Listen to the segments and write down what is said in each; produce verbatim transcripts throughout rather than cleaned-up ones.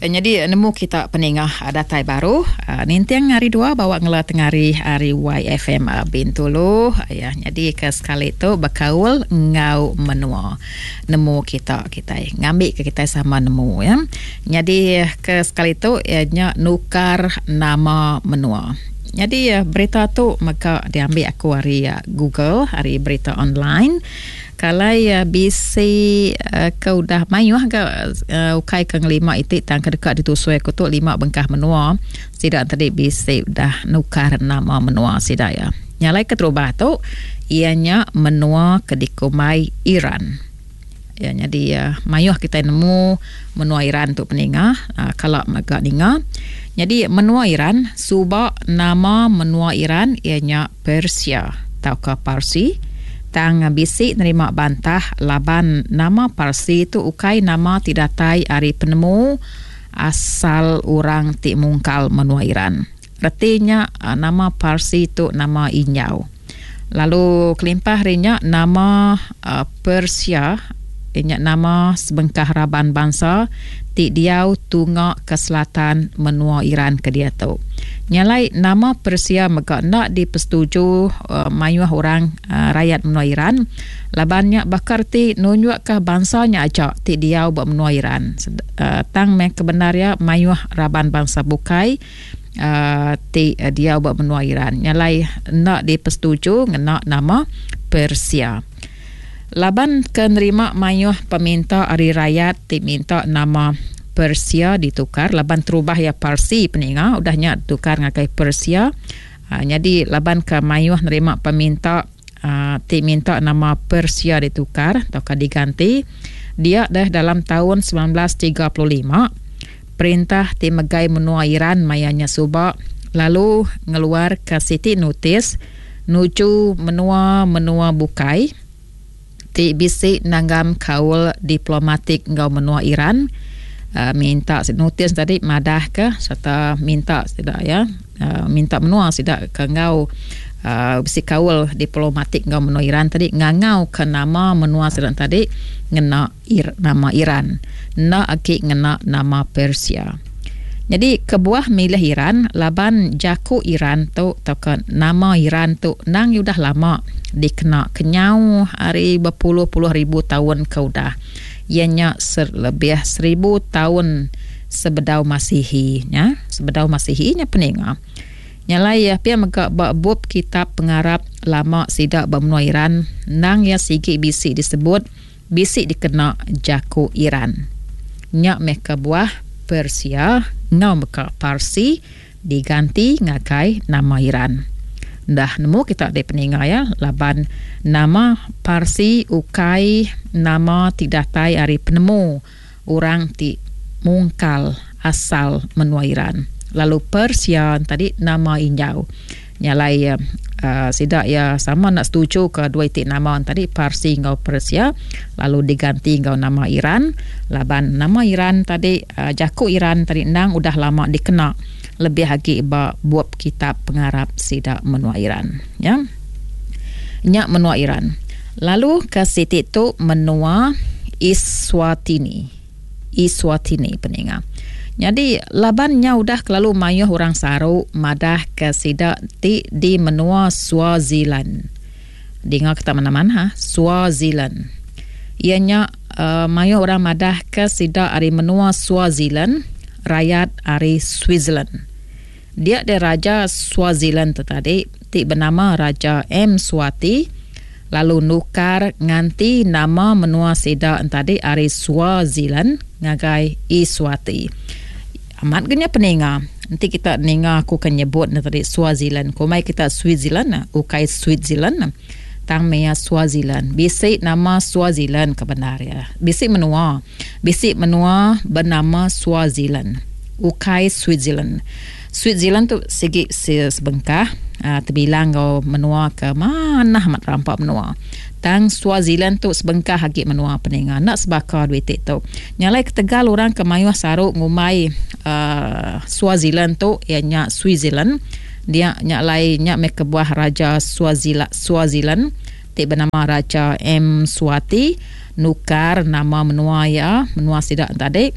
Jadi nemu kita peningah datai baru uh, nintiang hari dua bawa ngela tengari hari Y F M uh, Bintulu ya. Jadi ke sekali tu berkaul ngau menua nemu kita kita ngambil ke kita sama nemu ya. Jadi ke sekali tu ianya nukar nama menua. Jadi uh, berita tu maka diambil aku hari uh, Google hari berita online. Kalau ya bisa uh, kau dah mayuh ke uh, ukai ke lima itu tang kedekat ditusui aku tu lima bengkah menua sidak tadi bisa dah nukar nama menua sidak ya. Nyalai ke terubah tu ianya menua kedikumai Iran. Ya jadi uh, mayuh kita nemu menua Iran tu peningah uh, kalau magak ninga. Jadi menua Iran subak nama menua Iran ianya Persia atau ke Parsi. Tang bisik nerima bantah laban nama Parsi itu ukai nama tidatai ari penemu asal orang ti mungkal menua Iran. Artinya nama Parsi itu nama Inyau. Lalu kelimpah rinya nama uh, Persia inya nama sebengkah raban bangsa ti diau tungak ke selatan menua Iran ke dia tu. Nyalai nama Persia maka nak dipersetuju uh, mayuh orang uh, rakyat menua Iran labannya bakar ti nunjuk ke bangsanya aja ti diau buat menua Iran uh, tang me kebenarnya mayuh raban bangsa bukai uh, ti uh, diau buat menua Iran nyalai nak dipersetuju nak nama Persia. Laban kenerima mayuh peminta ari rakyat ti minta nama Persia ditukar laban terubah ya Parsi peninga udahnya tukar ngakai Persia uh, jadi laban ke mayuh nerima peminta uh, ti minta nama Persia ditukar atau diganti dia dah dalam tahun sembilan belas tiga puluh lima perintah ti megai menua Iran mayanya subak lalu ngeluar ke siti notis nuju menua menua bukai ti bisi nanggam kaul diplomatik ngau menua Iran. Uh, minta notis tadi madah ke serta minta tidak ya uh, minta menua tidak ke ngau uh, bisi kaul diplomatik ngau menua Iran tadi ngangau ke nama menua sedang tadi ngena ir, nama Iran na aki ngena nama Persia. Jadi kebuah milih Iran laban jaku Iran tu atau ke nama Iran tu nang udah lama dikena kenyau hari berpuluh-puluh ribu tahun ke udah ianya ser, lebih seribu tahun sebedau Masihi ya sebedau Masihi nya peninga nyalai ya pia maka bab kitab pengarap lama sidak bermenua Iran nang ya sigi bisi disebut bisi dikena jaku Iran nya meka buah Persia ngau meka Parsi diganti ngakai nama Iran. Dah nemu kita ada peninga ya laban nama Parsi ukai nama tidatai ari penemu orang ti mungkal asal menua Iran. Lalu Persia tadi nama Inyau. Nyalai uh, sidak ya sama nak setuju ke dua itik nama tadi Parsi ngau Persia lalu diganti ngau nama Iran. Laban nama Iran tadi uh, jaku Iran tadi nang udah lama dikena lebih lagi ba buat kitab pengarap sidak menua Iran ya nya menua Iran lalu ke siti tu menua Iswatini Iswatini peninga jadi labannya udah kelalu mayuh orang saru madah ke sidak ti di menua Swaziland dengar kata mana-mana ha Swaziland ianya uh, mayuh orang madah ke sidak ari menua Swaziland rakyat ari Switzerland. Dia de Raja Swaziland tadi ti bernama Raja M. Swati lalu nukar nganti nama menua sida tadi ari Swaziland ngagai Iswati. Amat genya peninga. Nanti kita ninga aku kan nyebut tadi Swaziland. Komai kita Switzerland ukai Switzerland. Tang mea Swaziland. Bisik nama Swaziland kebenarnya. Bisik menua. Bisik menua bernama Swaziland. Ukai Switzerland. Switzerland tu segi sebengkah. Uh, terbilang kau menua ke mana mat rampak menua. Tang Swaziland tu sebengkah hagi menua peninga. Nak sebakar duit tu. Nyalai ketegal orang ke mayuh saruk ngumai uh, Swaziland tu ianya Switzerland. Dia nyalai nyak me kebuah Raja Swazila, Swaziland ti bernama Raja M. Swati nukar nama menua ya menua sidak tadi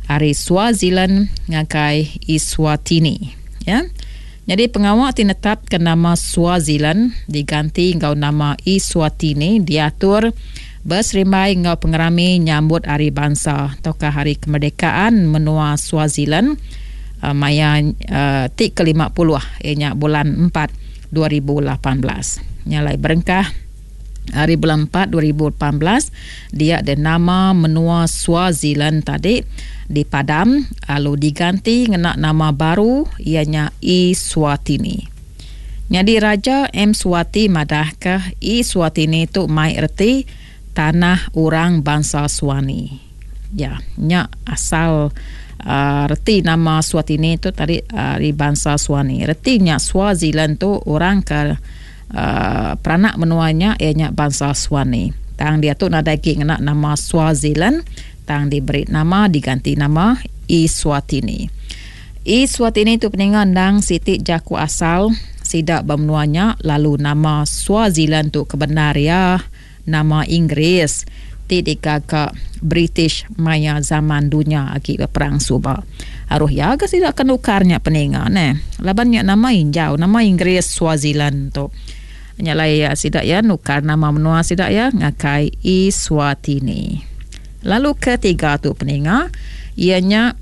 hari Swaziland ngakai Eswatini. Ya. Jadi pengawal tinetapkan nama Swaziland diganti ngau nama Eswatini diatur berserimai ngau pengerami nyambut hari bangsa atau hari kemerdekaan menua Swaziland uh, maya uh, tik ke lima puluh ianya bulan empat dua ribu lapan belas. Nyalai berengkah hari bulan empat dua ribu lapan belas dia ada nama menua Swaziland tadi dipadam lalu diganti ngena nama baru ianya Eswatini. Jadi Raja Mswati madahkah Eswatini tu mai erti tanah orang bangsa Swani. Ya, nya asal uh, reti nama Swatini tu tadi uh, di bangsa Swani. Retinya Swaziland tu orang ke uh, peranak menuanya ianya bangsa Swani. Tang dia tu nak daki ngena nama Swaziland, tang diberi nama diganti nama Eswatini. Eswatini tu peningan dang siti jaku asal sidak bermenuanya lalu nama Swaziland tu kebenaria nama Inggris tidika ke British maya zaman dunia akibat perang Subah. Aruh ya agak tidak kenukarnya peningan eh. Labannya nama injau nama Inggris Swaziland tu. Nyalai ya sidak ya nukar nama menua sidak ya ngakai Eswatini. Lalu ketiga tu peninga ianya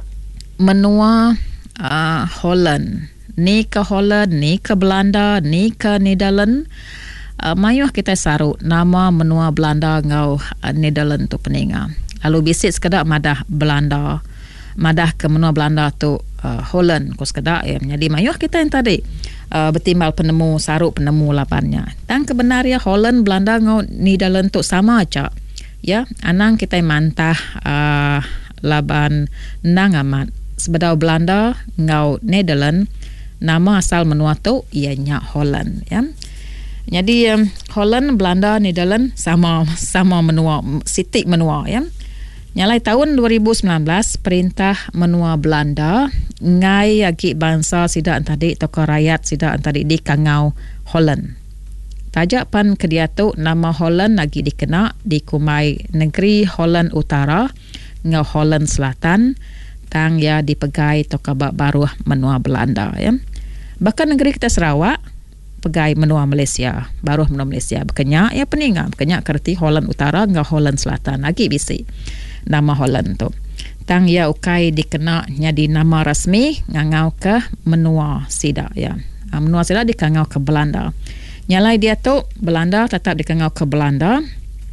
menua uh, Holland. Ni ke Holland, ni ke Belanda, ni ke Netherlands. Uh, mayuh kita saru nama menua Belanda ngau uh, Netherlands tu peninga. Lalu bisit sekedar madah Belanda. Madah ke menua Belanda tu uh, Holland ko sekedar ya. Jadi mayuh kita yang tadi uh, bertimbal penemu saru penemu lapannya. Dan kebenaria Holland Belanda ngau Netherlands tu sama aja. Ya, anang kita mantah uh, laban nang amat sebedau Belanda ngau Netherlands nama asal menua tu ianya Holland ya. Jadi um, Holland, Belanda, Netherlands sama sama menua sitik menua ya. Nyalai tahun dua ribu sembilan belas perintah menua Belanda ngai agi bangsa sidak tadi tokoh rakyat sidak tadi di kangau Holland. Tajak pan kedia tu nama Holland lagi dikena di kumai negeri Holland Utara ngau Holland Selatan tang ya dipegai toka baru menua Belanda ya. Bahkan negeri kita Sarawak pegai menua Malaysia, baru menua Malaysia berkenyak ya peninga, berkenyak kerti Holland Utara ngau Holland Selatan lagi bisi nama Holland tu. Tang ya ukai dikena nyadi nama rasmi ngau ke menua sida ya. Menua sida dikangau ke Belanda. Nyalai dia tu Belanda tetap dikengau ke Belanda.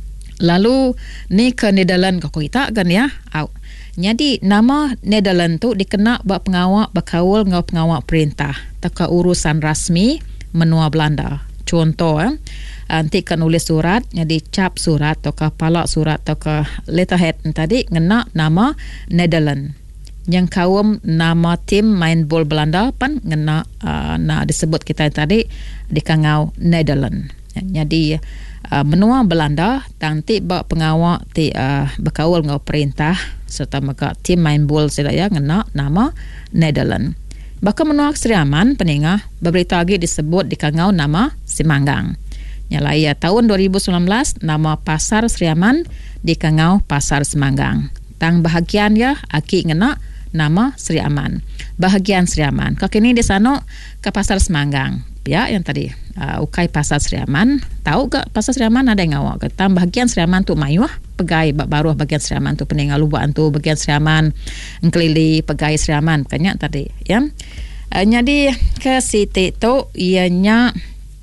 Lalu ni ke Netherlands kau kita kan ya. Au. Jadi nama Netherlands tu dikena bak pengawak berkawal ngau pengawak perintah. Teka urusan rasmi menua Belanda. Contoh eh. Nanti kan nulis surat, jadi cap surat atau ke palak surat atau ke letterhead tadi ngena nama Netherlands. Yang kawam nama tim main bol Belanda pan ngena uh, na disebut kita tadi di kangau Netherlands. Jadi uh, menua Belanda tanti bak pengawak ti uh, berkawal ngau perintah serta maka tim main bol sedaya ngena nama Netherlands. Bahkan menua Seriaman peningah berberita lagi disebut di kangau nama Semanggang. Nyalai ya, tahun dua ribu sembilan belas nama Pasar Seriaman di kangau Pasar Semanggang. Tang bahagian ya aki ngena nama Sri Aman. Bahagian Sri Aman. Kau kini di sana ke Pasar Semanggang. Ya, yang tadi uh, ukai Pasar Sri Aman. Tahu gak Pasar Sri Aman ada yang ngawak? Ketam bahagian Sri Aman tu mayuh pegai baru bahagian Sri Aman tu peningal lubuan tu bahagian Sri Aman ngkelili pegai Sri Aman kanya tadi ya. Uh, jadi ke siti tu ianya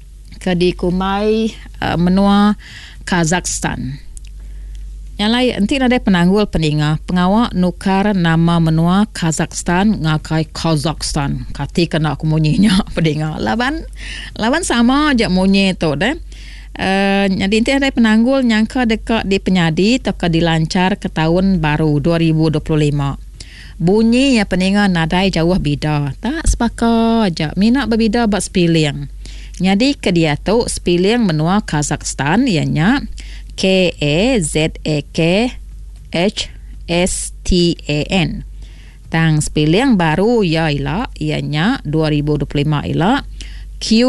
ke di kumai uh, menua Kazakhstan. Yang lain, nanti ada penanggul peninga pengawak nukar nama menua Kazakhstan ngakai Kazakhstan. Kati kena aku munyinya peninga. Laban, laban sama aja munyi tu deh. Uh, jadi nanti ada penanggul nyangka dekat di penyadi atau dilancar ke tahun baru dua ribu dua puluh lima. Bunyi ya peninga nadai jauh beda. Tak sepakat aja. Minat berbeda buat spelling. Jadi ke dia tu spelling menua Kazakhstan ianya K E Z E K H S T A N. Tang spelling baru ya ila ianya dua ribu dua puluh lima ila Q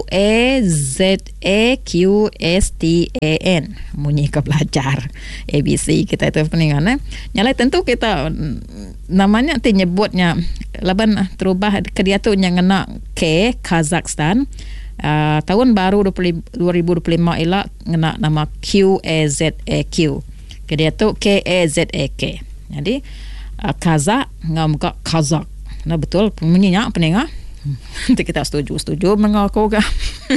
E Z E Q S T A N. Munyi ke belajar A B C kita itu peningan eh. Nyalai tentu kita namanya nanti nyebutnya laban terubah ke dia tu yang kena K Kazakhstan. Uh, tahun baru dua ribu dua puluh lima ialah kena nama Q A Z A Q. Ke dia tu K A Z A K. Jadi uh, Kazak ngam ka Kazak. Nah betul bunyinya pendengar. Nanti kita setuju setuju mengaku ke.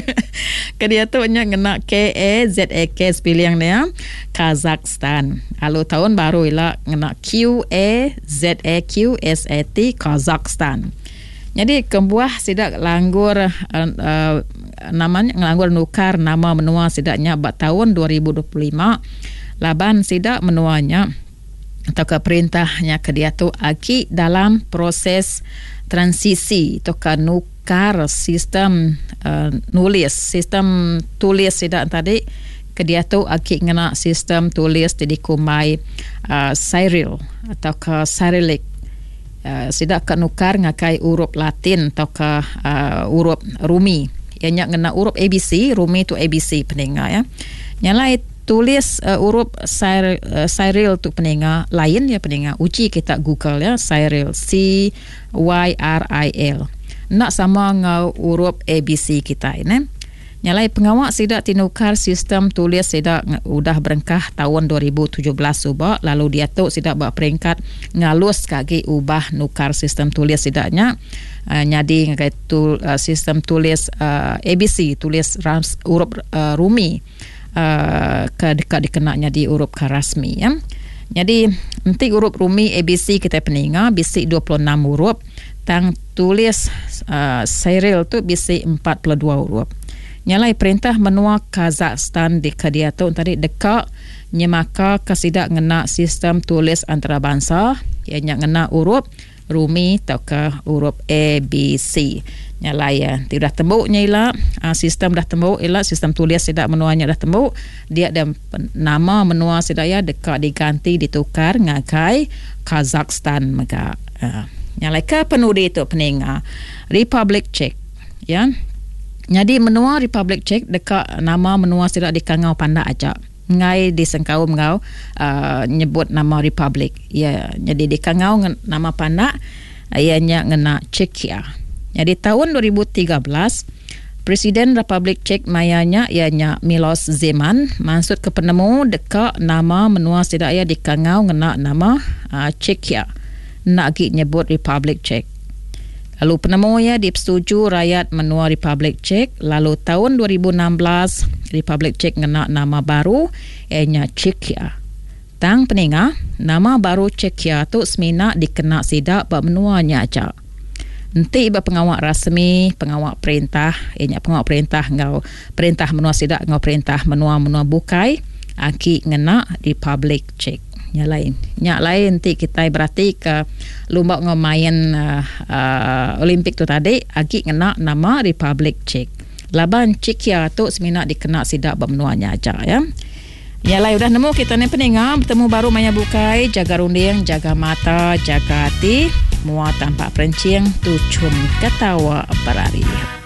Ke dia tu nya kena K A Z A K spelling dia Kazakhstan. Lalu tahun baru ialah kena Q A Z A Q S A T Kazakhstan. Jadi kebuah sidak langgur uh, uh, namanya langgur nukar nama menua sidaknya buat tahun dua ribu dua puluh lima. Laban sidak menuanya atau ke perintahnya ke dia tu aki dalam proses transisi atau ke nukar sistem uh, nulis sistem tulis sidak tadi ke dia tu aki ngena sistem tulis jadi kumai uh, Cyril atau ke Cyrillic. Uh, sidak ke nukar ngakai urup Latin atau ke uh, urup Rumi. Ianya ngena urup A B C, Rumi tu A B C pendengar ya. Nyalai tulis uh, urup Cyril, uh, Cyril tu pendengar lain ya pendengar. Uji kita Google ya Cyril C Y R I L. Nak sama ngau urup A B C kita ini. Nyalai pengawak sidak tinukar sistem tulis sidak udah berengkah tahun dua ribu tujuh belas subak, lalu dia tu sidak buat peringkat ngalus kaki ubah nukar sistem tulis sidaknya uh, nyadi ngakai tu, uh, sistem tulis uh, A B C tulis rams, urup uh, Rumi uh, ke dekat dikenaknya di urup ke rasmi ya. Jadi nanti urup Rumi A B C kita peninga bisik dua puluh enam urup, tang tulis uh, Cyril tu bisik empat puluh dua urup. Nyalai perintah menua Kazakhstan di kadia tu tadi dekat nyemaka kesidak ngena sistem tulis antarabangsa ianya ngena urup Rumi atau ke urup A B C. Nyalai ya tidak tembuk nyila uh, sistem dah tembuk ialah sistem tulis sidak menuanya dah tembuk, dia ada nama menua sidaya dekat diganti ditukar ngakai Kazakhstan maka uh, nyalai ke penudi tu peninga Republic Czech ya. Jadi menua Republic Czech dekat nama menua sidak dikangau panda aja. Ngai disengkau mengau uh, nyebut nama Republic. Ya, jadi dikangau nama panda ianya ngena Czechia. Jadi tahun dua ribu tiga belas Presiden Republic Czech mayanya ianya Miloš Zeman maksud ke penemu dekat nama menua sidak ia dikangau ngena nama uh, Czechia. Nak gi nyebut Republic Czech. Lalu penemu ya disetujui rakyat menua Republic Czech. Lalu tahun dua ribu enam belas Republic Czech ngena nama baru ianya Czechia. Tang peninga nama baru Czechia tu semina dikena sidak bab menuanya aja. Nanti iba pengawak rasmi, pengawak perintah, ianya pengawak perintah ngau perintah menua sidak ngau perintah menua menua bukai aki ngena Republic Czech. Nya lain nya lain nanti kita berarti ke lomba ngomain uh, uh, Olimpik tu tadi agi kena nama Republic Czech. Laban Czechia tu semina dikena sidak bermenuanya aja ya. Ya lain udah nemu kita ni pendengar bertemu baru maya bukai jaga runding, jaga mata, jaga hati, muat tampak perencing, tucum ketawa berari.